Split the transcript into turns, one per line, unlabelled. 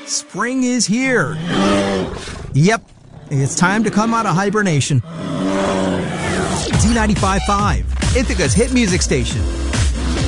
Spring is here. Yep, it's time to come out of hibernation. Z95.5, Ithaca's hit music station.